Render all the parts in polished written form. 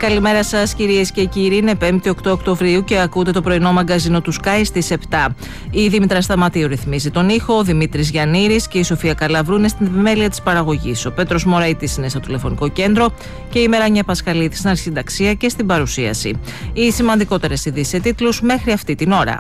Καλημέρα σας κυρίες και κύριοι, είναι 5η 8 Οκτωβρίου και ακούτε το πρωινό μαγκαζίνο του Sky στις 7. Η Δήμητρα Σταματίου ρυθμίζει τον ήχο, ο Δημήτρης Γιαννήρης και η Σοφία Καλαβρού είναι στην επιμέλεια της παραγωγής. Ο Πέτρος Μωραήτης είναι στο τηλεφωνικό κέντρο και η Μεράνια Πασχαλίδη στην αρχισυνταξία και στην παρουσίαση. Οι σημαντικότερες ειδήσεις σε τίτλους μέχρι αυτή την ώρα.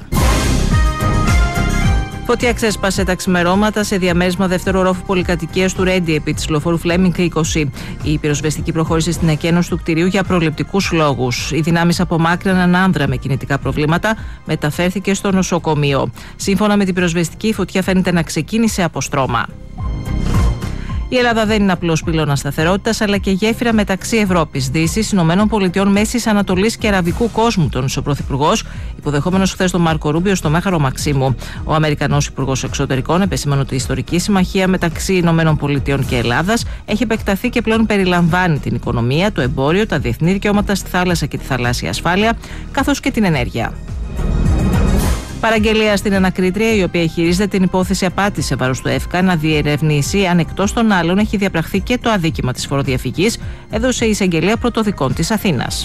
Φωτιά ξέσπασε τα ξημερώματα σε διαμέρισμα δεύτερου ορόφου πολυκατοικίας του Ρέντι επί της λεωφόρου Φλέμινγκ 20. Η πυροσβεστική προχώρησε στην εκένωση του κτηρίου για προληπτικούς λόγους. Οι δυνάμεις απομάκρυναν έναν άνδρα με κινητικά προβλήματα, μεταφέρθηκε στο νοσοκομείο. Σύμφωνα με την πυροσβεστική, η φωτιά φαίνεται να ξεκίνησε από στρώμα. Η Ελλάδα δεν είναι απλώς πυλώνας σταθερότητας, αλλά και γέφυρα μεταξύ Ευρώπης, Δύσης, Ηνωμένων Πολιτειών, Μέσης Ανατολής και Αραβικού κόσμου, τόνισε ο Πρωθυπουργός, υποδεχόμενος χθες τον Μάρκο Ρούμπιο στο Μέγαρο Μαξίμου. Ο Αμερικανός Υπουργός Εξωτερικών επεσήμανε ότι η ιστορική συμμαχία μεταξύ Ηνωμένων Πολιτειών και Ελλάδας έχει επεκταθεί και πλέον περιλαμβάνει την οικονομία, το εμπόριο, τα διεθνή δικαιώματα στη θάλασσα και τη θαλάσσια ασφάλεια, καθώς και την ενέργεια. Παραγγελία στην ανακρίτρια, η οποία χειρίζεται την υπόθεση απάτης σε βάρος του ΕΦΚΑ, να διερευνήσει αν εκτός των άλλων έχει διαπραχθεί και το αδίκημα της φοροδιαφυγής, έδωσε η εισαγγελία πρωτοδικών της Αθήνας.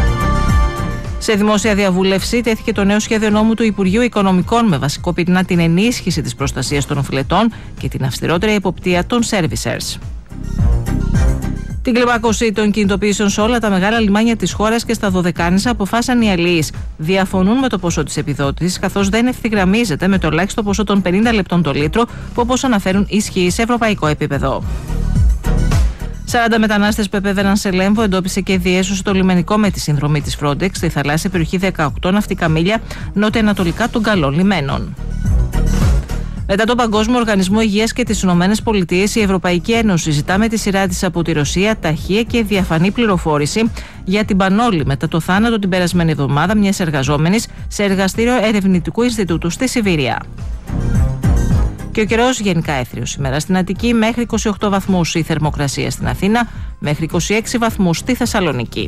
Σε δημόσια διαβούλευση τέθηκε το νέο σχέδιο νόμου του Υπουργείου Οικονομικών με βασικό πυρήνα την ενίσχυση της προστασίας των οφειλετών και την αυστηρότερη εποπτεία των servicers. Την κλιμάκωση των κινητοποιήσεων σε όλα τα μεγάλα λιμάνια της χώρας και στα Δωδεκάνησα αποφάσισαν οι αλληλείς. Διαφωνούν με το ποσό της επιδότησης, καθώς δεν ευθυγραμμίζεται με το ελάχιστο ποσό των 50 λεπτών το λίτρο, που όπως αναφέρουν ισχύει σε ευρωπαϊκό επίπεδο. 40 μετανάστες που επέβαιναν σε Λέμβο εντόπισε και διέσωσε το λιμενικό με τη συνδρομή της Frontex στη θαλάσσια περιοχή 18 ναυτικά μίλια νότια-ανατολικά των καλών λιμένων. Μετά τον Παγκόσμιο Οργανισμό Υγείας και τις Ηνωμένες Πολιτείες, η Ευρωπαϊκή Ένωση ζητά με τη σειρά της από τη Ρωσία ταχεία και διαφανή πληροφόρηση για την Πανόλη μετά το θάνατο την περασμένη εβδομάδα μιας εργαζόμενης σε εργαστήριο Ερευνητικού Ινστιτούτου στη Σιβηρία. Και ο καιρός γενικά έθριος σήμερα στην Αττική, μέχρι 28 βαθμούς η θερμοκρασία στην Αθήνα, μέχρι 26 βαθμούς στη Θεσσαλονίκη.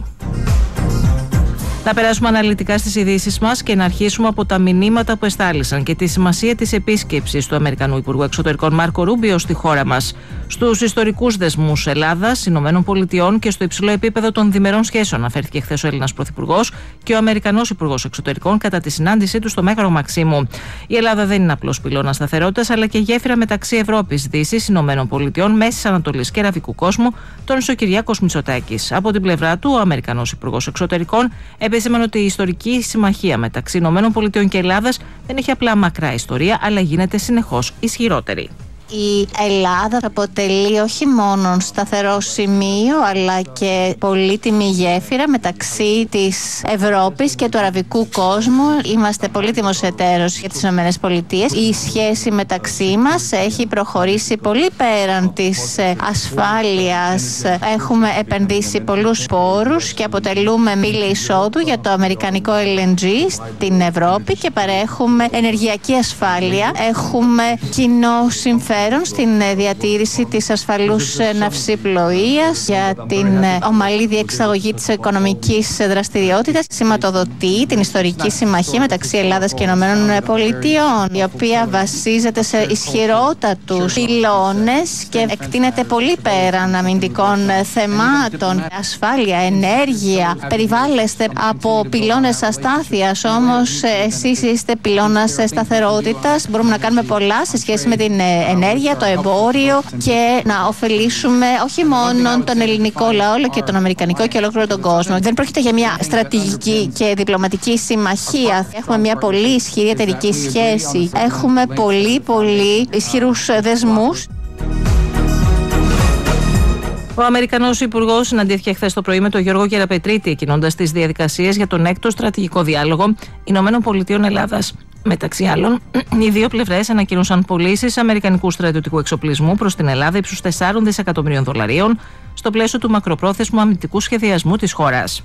Να περάσουμε αναλυτικά στις ειδήσεις μας και να αρχίσουμε από τα μηνύματα που εστάλησαν και τη σημασία της επίσκεψης του Αμερικανού Υπουργού Εξωτερικών Μάρκο Ρούμπιο στη χώρα μας, στους ιστορικούς δεσμούς Ελλάδας, Ηνωμένων Πολιτειών και στο υψηλό επίπεδο των διμερών σχέσεων, αναφέρθηκε χθες ο Έλληνας Πρωθυπουργός και ο Αμερικανός Υπουργός Εξωτερικών κατά τη συνάντησή του στο Μέγαρο Μαξίμου. Η Ελλάδα δεν είναι απλώς πυλώνας σταθερότητας, αλλά και γέφυρα μεταξύ Ευρώπης, Δύσης, Ηνωμένων Πολιτειών, Μέσης Ανατολής και Αραβικού κόσμου, τόνισε ο Κυριάκος Μητσοτάκης. Από την πλευρά του, ο Αμερικανός Υπουργός Εξωτερικών επεσήμανε ότι η ιστορική συμμαχία μεταξύ Ηνωμένων Πολιτειών και Ελλάδας δεν έχει απλά μακρά ιστορία, αλλά γίνεται συνεχώς ισχυρότερη. Η Ελλάδα αποτελεί όχι μόνο σταθερό σημείο, αλλά και πολύτιμη γέφυρα μεταξύ της Ευρώπης και του αραβικού κόσμου. Είμαστε πολύτιμος εταίρος για τις ΗΠΑ. Η σχέση μεταξύ μας έχει προχωρήσει πολύ πέραν της ασφάλειας. Έχουμε επενδύσει πολλούς πόρους και αποτελούμε μήλη εισόδου για το αμερικανικό LNG στην Ευρώπη και παρέχουμε ενεργειακή ασφάλεια. Έχουμε κοινό συμφέρον στην διατήρηση της ασφαλούς ναυσιπλοείας, για την ομαλή διεξαγωγή της οικονομικής δραστηριότητας. Σηματοδοτεί την ιστορική συμμαχία μεταξύ Ελλάδας και Ηνωμένων Πολιτειών, η οποία βασίζεται σε ισχυρότατους πυλώνες και εκτείνεται πολύ πέραν αμυντικών θεμάτων. Ασφάλεια, ενέργεια, περιβάλλεστε από πυλώνες αστάθειας, όμως εσείς είστε πυλώνας σταθερότητας. Μπορούμε να κάνουμε πολλά σε σχέση με την ενέργεια, το εμπόριο και να ωφελήσουμε όχι μόνο τον ελληνικό λαό, αλλά και τον αμερικανικό και ολόκληρο τον κόσμο. Δεν πρόκειται για μια στρατηγική και διπλωματική συμμαχία. Έχουμε μια πολύ ισχυρή εταιρική σχέση. Έχουμε πολύ ισχυρούς δεσμούς. Ο Αμερικανός Υπουργός συναντήθηκε χθες το πρωί με τον Γιώργο Γεραπετρίτη, εκκινώντας τις διαδικασίες για τον έκτο στρατηγικό διάλογο Ηνωμένων Πολιτειών Ελλάδας. Μεταξύ άλλων, οι δύο πλευρές ανακοίνωσαν πωλήσεις αμερικανικού στρατιωτικού εξοπλισμού προς την Ελλάδα ύψους 4 δισεκατομμυρίων δολαρίων στο πλαίσιο του μακροπρόθεσμου αμυντικού σχεδιασμού της χώρας.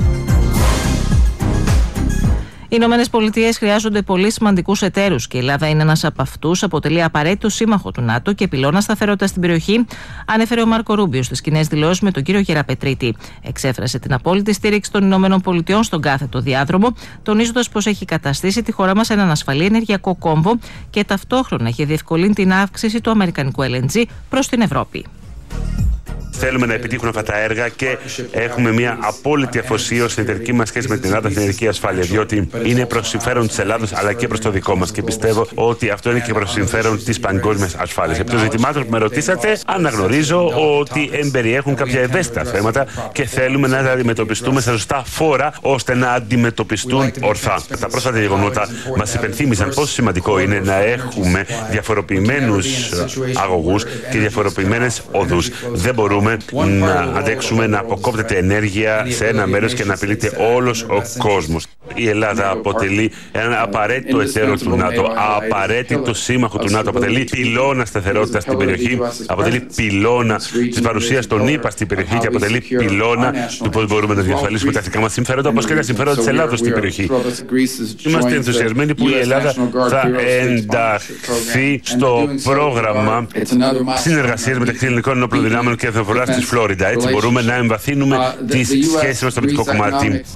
Οι Ηνωμένες Πολιτείες χρειάζονται πολύ σημαντικούς εταίρους και η Ελλάδα είναι ένας από αυτούς. Αποτελεί απαραίτητο σύμμαχο του ΝΑΤΟ και πυλώνα σταθερότητα στην περιοχή, ανέφερε ο Μάρκο Ρούμπιο στις κοινές δηλώσεις με τον κύριο Γεραπετρίτη. Εξέφρασε την απόλυτη στήριξη των Ηνωμένων Πολιτειών στον κάθετο διάδρομο, τονίζοντας πως έχει καταστήσει τη χώρα μας έναν ασφαλή ενεργειακό κόμβο και ταυτόχρονα έχει διευκολύνει την αύξηση του αμερικανικού LNG προς την Ευρώπη. Θέλουμε να επιτύχουν αυτά τα έργα και έχουμε μια απόλυτη αφοσίωση στην εταιρική μας σχέση με την Ελλάδα, στην ενεργειακή ασφάλεια. Διότι είναι προς συμφέρον της Ελλάδας αλλά και προς το δικό μας. Και πιστεύω ότι αυτό είναι και προς συμφέρον της παγκόσμιας ασφάλειας. Επί των ζητημάτων που με ρωτήσατε, αναγνωρίζω ότι εμπεριέχουν κάποια ευαίσθητα θέματα και θέλουμε να τα αντιμετωπιστούμε σε σωστά φόρα ώστε να αντιμετωπιστούν ορθά. Τα πρόσφατα γεγονότα μας υπενθύμισαν πόσο σημαντικό είναι να έχουμε διαφοροποιημένους αγωγούς και διαφοροποιημένες οδούς. Δεν μπορούμε να αντέξουμε να αποκόπτεται ενέργεια σε ένα μέρος και να απειλείται όλος ο κόσμος. Η Ελλάδα αποτελεί ένα απαραίτητο εταίρο του ΝΑΤΟ, απαραίτητο σύμμαχο του ΝΑΤΟ, αποτελεί πυλώνα σταθερότητας στην περιοχή, αποτελεί πυλώνα της παρουσίας των ΗΠΑ στην περιοχή και αποτελεί πυλώνα του πώς μπορούμε να διασφαλίσουμε τα εθνικά μας συμφέροντα όπως και τα συμφέροντα της Ελλάδος στην περιοχή. Είμαστε ενθουσιασμένοι που η Ελλάδα θα ενταχθεί στο πρόγραμμα συνεργασίας μεταξύ ελληνικών ενόπλων δυνάμεων και εθνοφοράς της Φλόριντα. Έτσι μπορούμε να εμβαθύνουμε τις σχέσεις μας στο αμυντικό κομμάτι.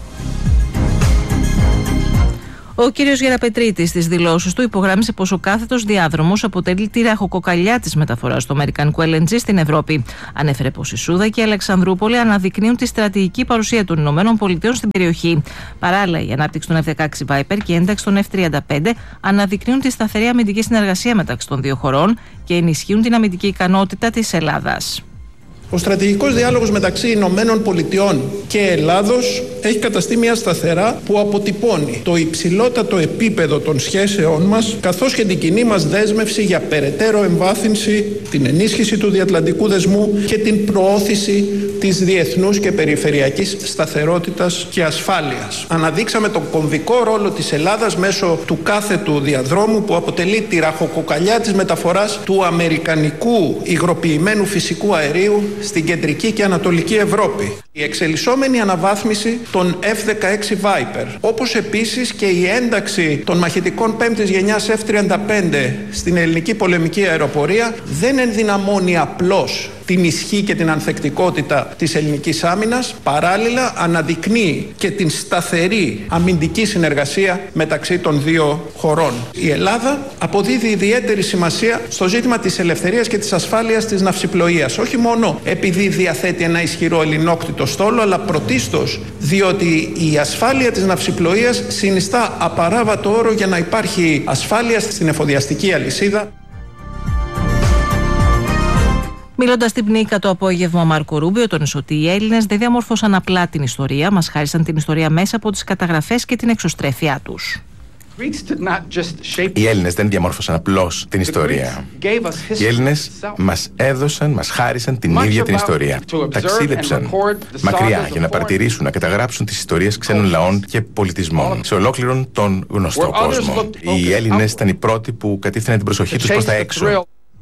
Ο κύριος Γεραπετρίτης στις δηλώσεις του υπογράμμισε πως ο κάθετος διάδρομος αποτελεί τη ραχοκοκαλιά της μεταφοράς του αμερικανικού LNG στην Ευρώπη. Ανέφερε πως η Σούδα και η Αλεξανδρούπολη αναδεικνύουν τη στρατηγική παρουσία των ΗΠΑ στην περιοχή. Παράλληλα, η ανάπτυξη των F-16 Viper και η ένταξη των F-35 αναδεικνύουν τη σταθερή αμυντική συνεργασία μεταξύ των δύο χωρών και ενισχύουν την αμυντική ικανότητα της Ελλάδας. Ο στρατηγικός διάλογος μεταξύ Ηνωμένων Πολιτειών και Ελλάδος έχει καταστεί μια σταθερά που αποτυπώνει το υψηλότατο επίπεδο των σχέσεών μας, καθώς και την κοινή μας δέσμευση για περαιτέρω εμβάθυνση, την ενίσχυση του διατλαντικού δεσμού και την προώθηση της διεθνούς και περιφερειακής σταθερότητας και ασφάλειας. Αναδείξαμε τον κομβικό ρόλο της Ελλάδας μέσω του κάθετου διαδρόμου που αποτελεί τη ραχοκοκαλιά της μεταφοράς του αμερικανικού υγροποιημένου φυσικού αερίου στην κεντρική και ανατολική Ευρώπη. Η εξελισσόμενη αναβάθμιση των F-16 Viper, όπως επίσης και η ένταξη των μαχητικών 5ης γενιάς F-35 στην ελληνική πολεμική αεροπορία δεν ενδυναμώνει απλώς την ισχύ και την ανθεκτικότητα της ελληνικής άμυνας, παράλληλα αναδεικνύει και την σταθερή αμυντική συνεργασία μεταξύ των δύο χωρών. Η Ελλάδα αποδίδει ιδιαίτερη σημασία στο ζήτημα της ελευθερίας και της ασφάλειας της ναυσιπλοείας, όχι μόνο επειδή διαθέτει ένα ισχυρό ελληνόκτητο στόλο, αλλά πρωτίστως διότι η ασφάλεια της ναυσιπλοείας συνιστά απαράβατο όρο για να υπάρχει ασφάλεια στην εφοδιαστική αλυσίδα. Μιλώντας στην Πνίκα το απόγευμα, ο Μάρκο Ρούμπιο τόνισε ότι οι Έλληνες δεν διαμόρφωσαν απλά την ιστορία, μας χάρισαν την ιστορία μέσα από τις καταγραφές και την εξωστρέφειά τους. Οι Έλληνες δεν διαμόρφωσαν απλώς την ιστορία. Οι Έλληνες μας έδωσαν, μας χάρισαν την ίδια την ιστορία. Ταξίδεψαν μακριά για να παρατηρήσουν, να καταγράψουν τις ιστορίες ξένων λαών και πολιτισμών σε ολόκληρον τον γνωστό κόσμο. Οι Έλληνες ήταν οι πρώτοι που κατήφθηναν την προσοχή τους προς τα έξω.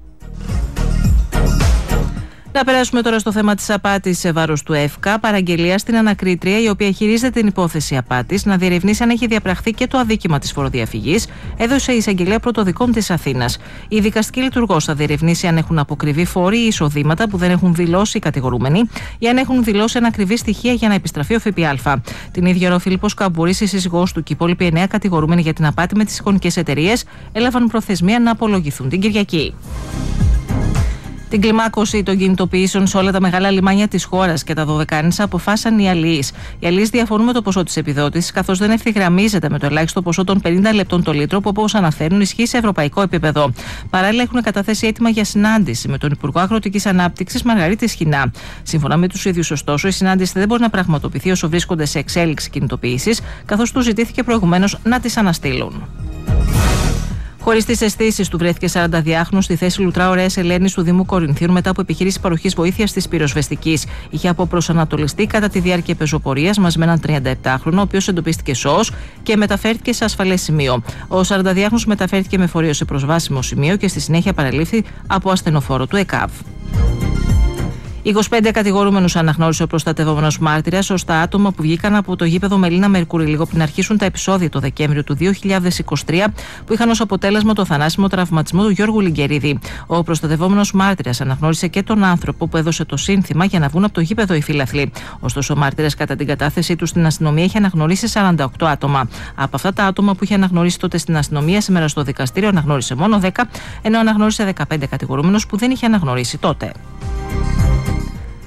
Να περάσουμε τώρα στο θέμα της απάτης σε βάρος του ΕΦΚΑ. Παραγγελία στην ανακρίτρια, η οποία χειρίζεται την υπόθεση απάτης, να διερευνήσει αν έχει διαπραχθεί και το αδίκημα της φοροδιαφυγής, έδωσε η εισαγγελέα πρωτοδικών της Αθήνας. Η δικαστική λειτουργός θα διερευνήσει αν έχουν αποκριβεί φόροι ή εισοδήματα που δεν έχουν δηλώσει οι κατηγορούμενοι ή αν έχουν δηλώσει ανακριβή στοιχεία για να επιστραφεί ο ΦΠΑ. Την ίδια ώρα, ο Φίλιππος Καμπούρης, η σύζυγός του και οι υπόλοιποι 9 κατηγορούμενοι για την απάτη με τις εικονικές εταιρείες έλαβαν προθεσμία να απολογηθούν την Κυριακή. Την κλιμάκωση των κινητοποιήσεων σε όλα τα μεγάλα λιμάνια της χώρας και τα Δωδεκάνησα αποφάσισαν οι αλληλείς. Οι αλληλείς διαφωνούν με το ποσό της επιδότησης, καθώς δεν ευθυγραμμίζεται με το ελάχιστο ποσό των 50 λεπτών το λίτρο, που όπως αναφέρουν ισχύει σε ευρωπαϊκό επίπεδο. Παράλληλα, έχουν καταθέσει αίτημα για συνάντηση με τον Υπουργό Αγροτικής Ανάπτυξης Μαργαρίτη Σχοινά. Σύμφωνα με τους ίδιους, ωστόσο, η συνάντηση δεν μπορεί να πραγματοποιηθεί όσο βρίσκονται σε εξέλιξη κινητοποιήσεις, καθώς τους ζητήθηκε προηγουμένως να τις αναστείλουν. Χωρίς τις αισθήσεις του, βρέθηκε 40διάχνος στη θέση Λουτρά Ωραίας Ελένης του Δήμου Κορινθίων μετά από επιχείρηση παροχής βοήθειας της πυροσβεστικής. Είχε αποπροσανατολιστεί κατά τη διάρκεια πεζοπορίας μαζί με έναν 37χρονο, ο οποίος εντοπίστηκε σώος και μεταφέρθηκε σε ασφαλές σημείο. Ο 40διάχνος μεταφέρθηκε με φορείο σε προσβάσιμο σημείο και στη συνέχεια παραλήφθη από ασθενοφόρο του ΕΚΑΒ. 25 κατηγορούμενους αναγνώρισε ο προστατευόμενος μάρτυρας ως τα άτομα που βγήκαν από το γήπεδο Μελίνα Μερκούρη λίγο πριν αρχίσουν τα επεισόδια το Δεκέμβριο του 2023, που είχαν ως αποτέλεσμα το θανάσιμο τραυματισμό του Γιώργου Λιγκερίδη. Ο προστατευόμενος μάρτυρας αναγνώρισε και τον άνθρωπο που έδωσε το σύνθημα για να βγουν από το γήπεδο οι φύλαθλοι. Ωστόσο, ο μάρτυρας κατά την κατάθεσή του στην αστυνομία είχε αναγνωρίσει 48 άτομα. Από αυτά τα άτομα που είχε αναγνωρίσει τότε στην αστυνομία, σήμερα στο δικαστήριο αναγνώρισε μόνο 10, ενώ αναγνώρισε 15 κατηγορούμενους που δεν είχε αναγνωρίσει τότε.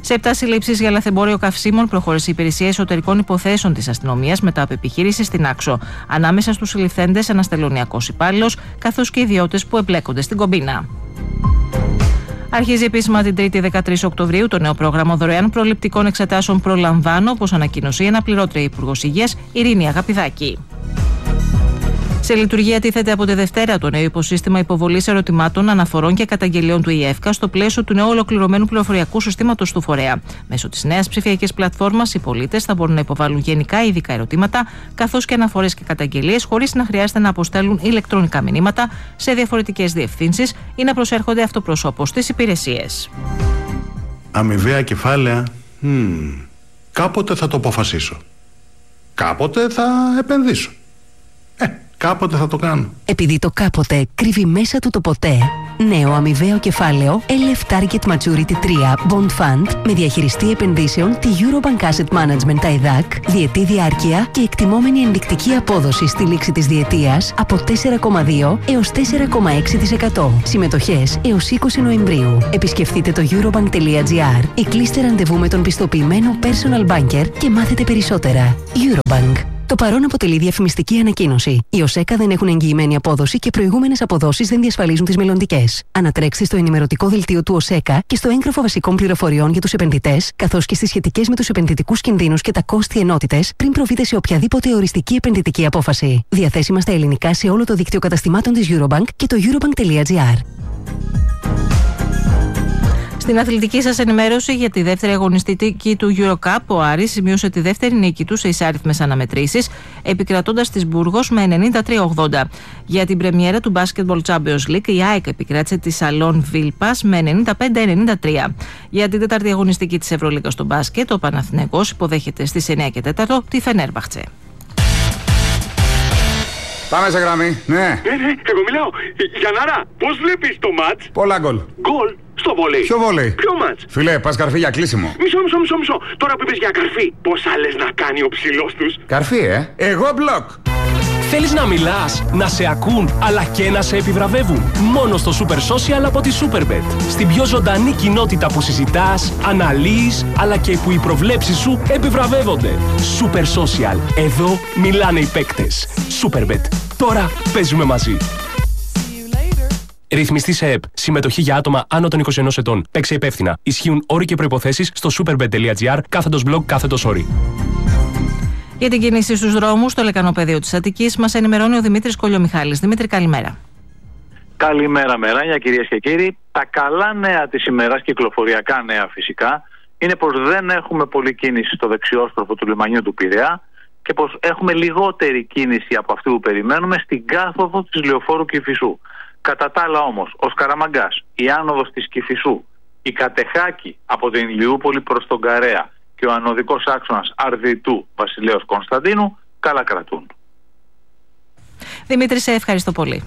Σε 7 συλλήψεις για λαθεμπόριο καυσίμων προχώρησε η Υπηρεσία Εσωτερικών Υποθέσεων της Αστυνομίας μετά από επιχείρηση στην Άξο. Ανάμεσα στους συλληφθέντες ένας τελωνειακός υπάλληλος, καθώς και ιδιώτες που εμπλέκονται στην κομπίνα. Αρχίζει επίσημα την 3η 13 Οκτωβρίου το νέο πρόγραμμα δωρεάν προληπτικών εξετάσεων Προλαμβάνω, όπως ανακοίνωσε η αναπληρώτρια Υπουργός Υγείας Ειρήνη Αγαπηδάκη. Σε λειτουργία τίθεται από τη Δευτέρα το νέο υποσύστημα υποβολής ερωτημάτων, αναφορών και καταγγελιών του ΙΕΦΚΑ στο πλαίσιο του νέου ολοκληρωμένου πληροφοριακού συστήματος του φορέα. Μέσω της νέας ψηφιακής πλατφόρμας, οι πολίτες θα μπορούν να υποβάλουν γενικά ή ειδικά ερωτήματα, καθώς και αναφορές και καταγγελίες, χωρίς να χρειάζεται να αποστέλουν ηλεκτρονικά μηνύματα σε διαφορετικές διευθύνσεις ή να προσέρχονται αυτοπροσώπως στις υπηρεσίες. Αμοιβαία κεφάλαια. Κάποτε θα το αποφασίσω. Κάποτε θα επενδύσω. Κάποτε θα το κάνω. Επειδή το κάποτε κρύβει μέσα του το ποτέ, νέο αμοιβαίο κεφάλαιο LF Target Maturity 3 Bond Fund με διαχειριστή επενδύσεων τη Eurobank Asset Management ΤΑΙΔΑΚ, διετή διάρκεια και εκτιμόμενη ενδεικτική απόδοση στη λήξη της διετίας από 4,2 έως 4,6%. Συμμετοχές έως 20 Νοεμβρίου. Επισκεφτείτε το eurobank.gr ή κλείστε ραντεβού με τον πιστοποιημένο personal banker και μάθετε περισσότερα. Eurobank. Το παρόν αποτελεί διαφημιστική ανακοίνωση. Οι ΟΣΕΚΑ δεν έχουν εγγυημένη απόδοση και προηγούμενες αποδόσεις δεν διασφαλίζουν τις μελλοντικές. Ανατρέξτε στο ενημερωτικό δελτίο του ΟΣΕΚΑ και στο έγγραφο βασικών πληροφοριών για τους επενδυτές, καθώς και στις σχετικές με τους επενδυτικούς κινδύνους και τα κόστη ενότητες, πριν προβείτε σε οποιαδήποτε οριστική επενδυτική απόφαση. Διαθέσιμα στα ελληνικά σε όλο το δίκτυο καταστημάτων της Eurobank και το eurobank.gr. Στην αθλητική σας ενημέρωση για τη δεύτερη αγωνιστική του EuroCup, ο Άρης σημείωσε τη δεύτερη νίκη του σε εισάριθμες αναμετρήσεις, επικρατώντας της Μπούργος με 93-80. Για την πρεμιέρα του Basketball Champions League, η ΑΕΚ επικράτησε τη Σαλόν Βίλπας με 95-93. Για την τέταρτη αγωνιστική της Ευρωλίγκας στο μπάσκετ, ο Παναθηναϊκός υποδέχεται στις 9 και 4 τη Φενέρμπαχτσε. Πάμε σε γραμμή, ναι. Εγώ μιλάω. Γιαννάρα, πώς βλέπεις το μάτς? Πολλά γκολ. Γκολ? Στο βολέι. Ποιο βολέι? Ποιο μάτς? Φίλε, πας καρφί για κλείσιμο. Μισό. Τώρα που είπες για καρφί, πόσα λες να κάνει ο ψηλός τους? Καρφί, Εγώ μπλοκ. Θέλεις να μιλάς, να σε ακούν, αλλά και να σε επιβραβεύουν? Μόνο στο Super Social από τη Superbet. Στην πιο ζωντανή κοινότητα που συζητάς, αναλύεις, αλλά και που οι προβλέψεις σου επιβραβεύονται. Super Social. Εδώ μιλάνε οι παίκτες. Superbet. Τώρα παίζουμε μαζί. Ρυθμιστή σε ΕΠ. Συμμετοχή για άτομα άνω των 21 ετών. Παίξε υπεύθυνα. Ισχύουν όροι και προϋποθέσεις στο superbet.gr/blog/όροι. Για την κίνηση στους δρόμους, στο λεκανοπεδίο της Αττικής, μας ενημερώνει ο Δημήτρης Κολιομιχάλης. Δημήτρη, καλημέρα. Καλημέρα, Μεράνια, κυρίες και κύριοι. Τα καλά νέα της ημέρας, κυκλοφοριακά νέα φυσικά, είναι πως δεν έχουμε πολλή κίνηση στο δεξιόστροφο του λιμανιού του Πειραιά και πως έχουμε λιγότερη κίνηση από αυτή που περιμένουμε στην κάθοδο της Λεωφόρου Κηφισού. Κατά τα άλλα όμως, ο Σκαραμαγκάς, η άνοδος της Κηφισού, η Κατεχάκη από την Ηλιούπολη προς τον Καρέα και ο ανωδικός άξονας Αρδιτού Βασιλέως Κωνσταντίνου καλά κρατούν. Δημήτρη, σε ευχαριστώ πολύ.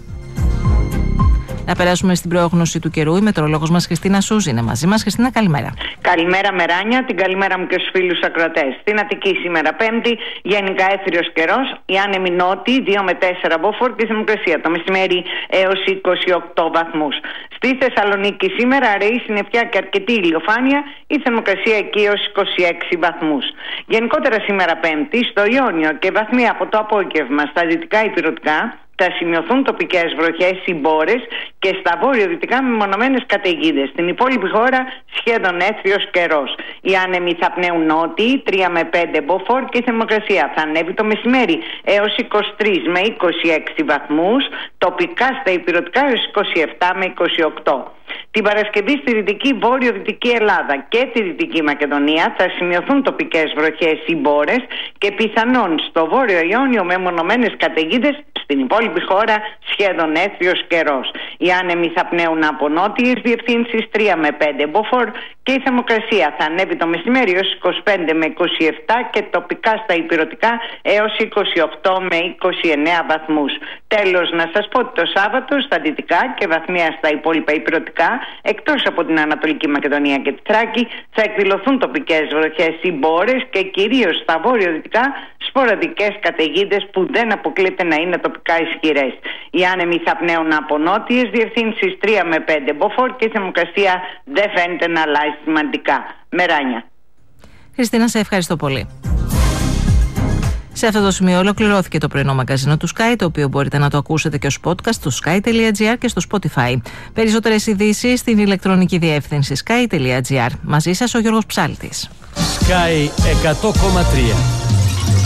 Να περάσουμε στην πρόγνωση του καιρού. Η μετεωρολόγος μας Χριστίνα Σούζη είναι μαζί μας. Χριστίνα, καλημέρα. Καλημέρα, Μεράνια. Την καλημέρα μου και στους φίλους ακροατές. Στην Αττική σήμερα Πέμπτη, γενικά έθριος καιρός. Η άνεμη νότιη 2 με 4 μποφόρ και η θερμοκρασία το μεσημέρι έως 28 βαθμούς. Στη Θεσσαλονίκη σήμερα ρέει συννεφιά και αρκετή ηλιοφάνεια, η θερμοκρασία εκεί έως 26 βαθμούς. Γενικότερα σήμερα Πέμπτη, στο Ιόνιο και βαθμία από το απόγευμα στα δυτικά ηπειρωτικά, θα σημειωθούν τοπικές βροχές ή μπόρες και στα βόρειο-δυτικά μεμονωμένες καταιγίδες. Στην υπόλοιπη χώρα σχεδόν έθριος καιρός. Οι άνεμοι θα πνέουν νότιοι 3 με 5 μποφόρ και η θερμοκρασία θα ανέβει το μεσημέρι έως 23 με 26 βαθμούς, τοπικά στα ηπειρωτικά έως 27 με 28. Την Παρασκευή στη δυτική βόρειο-δυτική Ελλάδα και τη Δυτική Μακεδονία θα σημειωθούν τοπικές βροχές ή μπόρες και πιθανόν στο βόρειο Ιόνιο με μονομένες καταιγίδες, στην υπόλοιπη χώρα σχεδόν έθριος καιρός. Οι άνεμοι θα πνέουν από νότιες διευθύνσεις 3 με 5 μποφόρ και η θερμοκρασία θα ανέβει το μεσημέρι έως 25 με 27 και τοπικά στα ηπειρωτικά έως 28 με 29 βαθμούς. Τέλος, να σας πω ότι το Σάββατο στα δυτικά και βαθμία στα υπόλοιπα ηπειρωτικά, εκτός από την Ανατολική Μακεδονία και τη Θράκη, θα εκδηλωθούν τοπικές βροχές ή μπόρες και κυρίως στα βόρειο-δυτικά σποραδικές καταιγίδες που δεν αποκλείται να είναι τοπικά ισχυρές. Οι άνεμοι θα πνέουν από νότιες διευθύνσεις 3 με 5 μποφόρ και η θερμοκρασία δεν φαίνεται να αλλάζει σημαντικά. Μεράνια. Χριστίνα, σε ευχαριστώ πολύ. Σε αυτό το σημείο ολοκληρώθηκε το πρωινό μαγκαζίνο του Sky, το οποίο μπορείτε να το ακούσετε και ως podcast στο sky.gr και στο Spotify. Περισσότερες ειδήσεις στην ηλεκτρονική διεύθυνση sky.gr. Μαζί σας ο Γιώργος Ψάλτης. Sky 100,3.